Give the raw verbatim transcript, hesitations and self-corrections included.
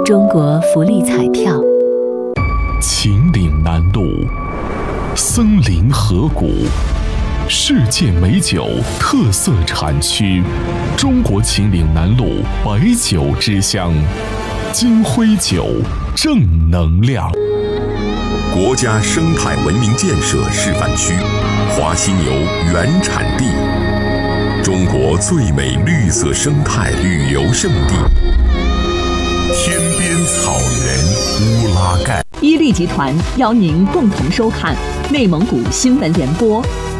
中国福利彩票。 秦岭南路，森林河谷，世界美酒特色产区，中国秦岭南路白酒之乡，金辉酒，正能量。 国家生态文明建设示范区，华犀牛原产地，中国最美绿色生态旅游胜地，天边草原乌拉盖。 伊利集团邀您共同收看内蒙古新闻联播。